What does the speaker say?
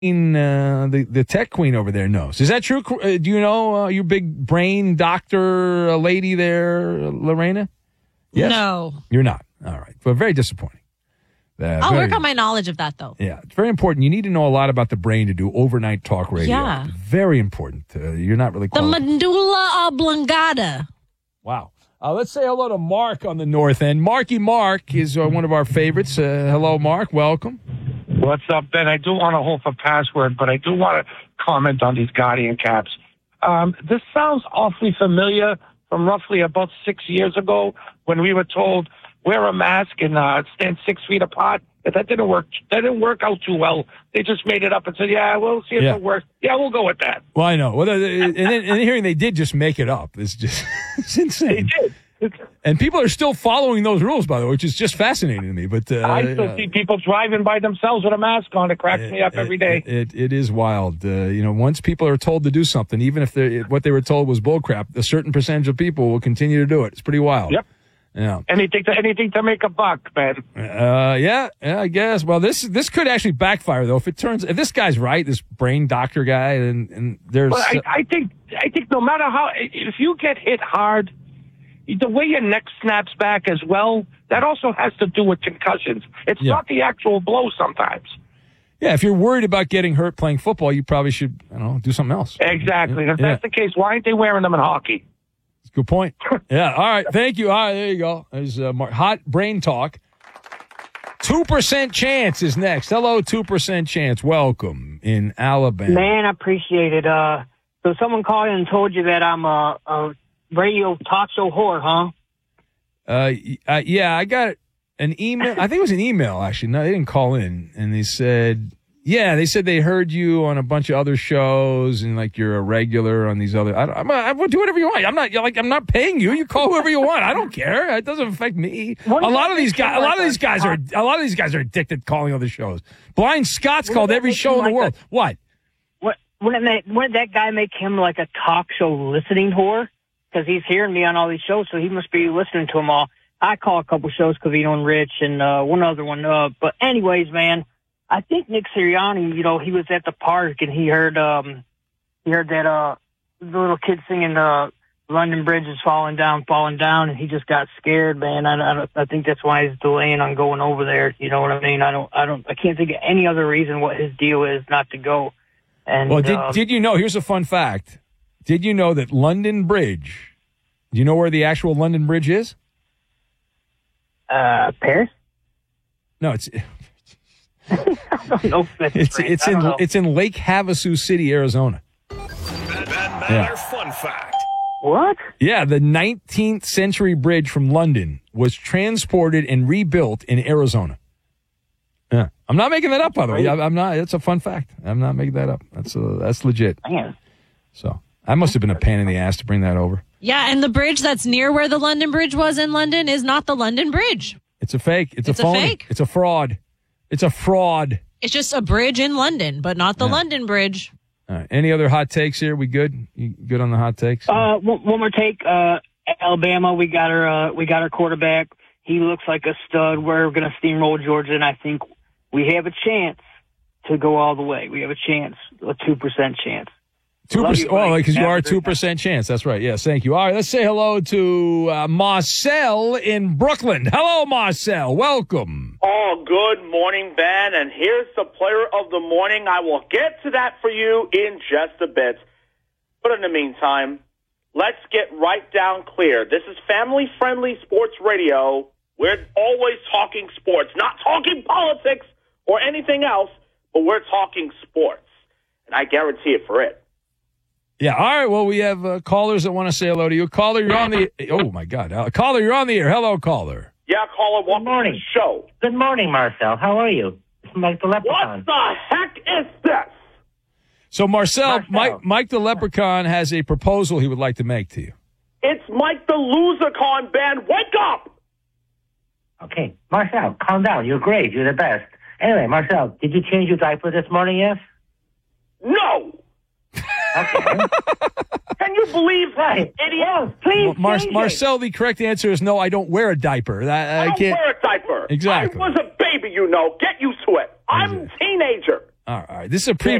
the tech queen over there knows. Is that true? Do you know your big brain doctor lady there, Lorena? Yes? No. You're not. All right. But very disappointing. I'll work on my knowledge of that, though. Yeah, it's very important. You need to know a lot about the brain to do overnight talk radio. Yeah. Very important. You're not really The medulla oblongata. Wow. Let's say hello to Mark on the north end. Mark is one of our favorites. Hello, Mark. Welcome. What's up, Ben? I do want to hold for password, but I do want to comment on these Guardian caps. This sounds awfully familiar from roughly about 6 years ago when we were told wear a mask and stand 6 feet apart. But that didn't work. That didn't work out too well. They just made it up and said, "Yeah, we'll see if it works. Yeah, we'll go with that." Well, I know. Well, and then hearing they did just make it up is just it's insane. They did. And people are still following those rules, by the way, which is just fascinating to me. But I still see people driving by themselves with a mask on. It cracks me up every day. It is wild. Once people are told to do something, even if what they were told was bullcrap, a certain percentage of people will continue to do it. It's pretty wild. Yep. Yeah. Anything to make a buck, man. Yeah, I guess. Well, this could actually backfire though. If this guy's right, this brain doctor guy, and there's. Well, I think no matter how, if you get hit hard, the way your neck snaps back as well, that also has to do with concussions. It's not the actual blow sometimes. Yeah, if you're worried about getting hurt playing football, you probably should, do something else. Exactly. If that's the case, why aren't they wearing them in hockey? Good point. Yeah. All right. Thank you. All right. There you go. There's hot brain talk. 2% chance is next. Hello, 2% chance. Welcome in Alabama. Man, I appreciate it. So someone called in and told you that I'm a radio talk show whore, huh? Yeah, I got an email. I think it was an email, actually. No, they didn't call in. And they said, they heard you on a bunch of other shows and like you're a regular on these other. I will do whatever you want. I'm not paying you. You call whoever you want. I don't care. It doesn't affect me. A lot of these guys are addicted to calling other shows. Blind Scott's called every show in the world. What? Wouldn't that guy make him like a talk show listening whore? Because he's hearing me on all these shows, so he must be listening to them all. I call a couple shows, Covino and Rich, and one other one. But anyways, man, I think Nick Sirianni, he was at the park and he heard that the little kid singing London Bridge is falling down, and he just got scared, man. I think that's why he's delaying on going over there. You know what I mean? I can't think of any other reason what his deal is not to go. And well, did you know? Here's a fun fact. Did you know that London Bridge? Do you know where the actual London Bridge is? Paris? No, it's. I don't know. It's in Lake Havasu City, Arizona. Fun fact. What? Yeah, the 19th century bridge from London was transported and rebuilt in Arizona. Yeah, I'm not making that up, by the way. I'm not. It's a fun fact. I'm not making that up. That's legit. Man. So I must have been a pain in the ass to bring that over. Yeah, and the bridge that's near where the London Bridge was in London is not the London Bridge. It's a fake. It's a phony. Fake. It's a fraud. It's a fraud. It's just a bridge in London, but not the London Bridge. All right. Any other hot takes here? We good? You good on the hot takes? One more take. Alabama, we got our quarterback. He looks like a stud. We're going to steamroll Georgia, and I think we have a chance to go all the way. We have a chance, a 2% chance. 2%. Oh, because you are a 2% chance. That's right. Yes, thank you. All right, let's say hello to Marcel in Brooklyn. Hello, Marcel. Welcome. Oh, good morning, Ben. And here's the player of the morning. I will get to that for you in just a bit. But in the meantime, let's get right down clear. This is family-friendly sports radio. We're always talking sports, not talking politics or anything else, but we're talking sports. And I guarantee it for it. Yeah, all right. Well, we have callers that want to say hello to you. Caller, you're on the oh, my God. Caller, you're on the air. Hello, caller. Yeah, caller, welcome to the show. Good morning, Marcel. How are you? It's Mike the Leprechaun. What the heck is this? So, Marcel. Mike the Leprechaun has a proposal he would like to make to you. It's Mike the Losercon, Ben. Wake up! Okay, Marcel, calm down. You're great. You're the best. Anyway, Marcel, did you change your diaper this morning yet? No! Okay. Can you believe that, idiot? Yes, please. Marcel, the correct answer is no, I don't wear a diaper. I don't wear a diaper. Exactly. I was a baby, Get used to it. I'm a teenager. All right. This is a pre